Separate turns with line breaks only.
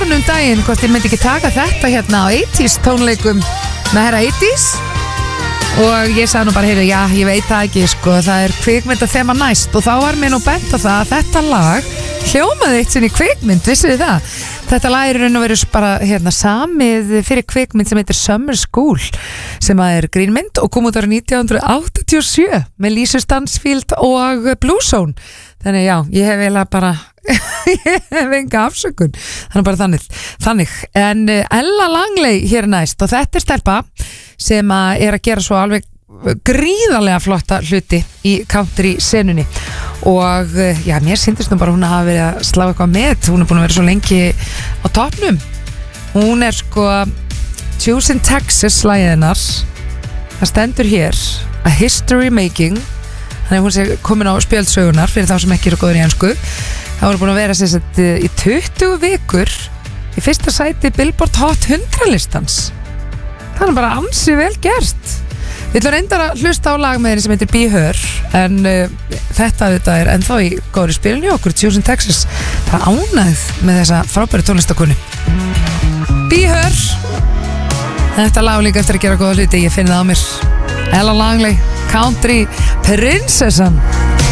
Aron daginn hvort ég myndi ekki taka þetta hérna á 80s tónleikum með herra 80s og ég sagði nú bara, heyrðu, já, ég veit það ekki sko, það kvikmynda þema næst og þá var mér nú bent á það að þetta lag hljómaði eitt sinni kvikmynd, vissuði það? Þetta lag er raun og veru bara hérna samið fyrir kvikmynd sem heitir Summer School sem er grínmynd og kom út ára 1987 með Lisa Stansfield og Blue Zone. Þannig já, ég hef eiginlega bara ég hef enga afsökun. Þannig bara þannig. En Ella Langley hér næst og þetta er stelpa sem er að gera svo alveg gríðarlega flotta hluti í country senunni og já, mér syndist nú bara hún hafa verið að slá eitthvað með, hún er búin að vera svo lengi á toppnum. Hún er sko Choosing Texas lagið það stendur hér A History Making, þannig hún sé komin á spjöldsögunar fyrir þá sem ekki eru góður í ensku. Það voru búin að vera sérst í 20 vikur í fyrsta sæti Billboard Hot 100 listans. Það er bara ansi vel gert. Við ætlum reyndar að hlusta á lag með henni sem heitir Be Her en þetta er ennþá í góðri spilinu okkur Choosing Texas. Það er ánægð með þessa frábæru tónlistakonu. Be Her. Þetta lag líka eftir að gera góða hluti, ég finn það á mér. Ella Langley, country prinsessan.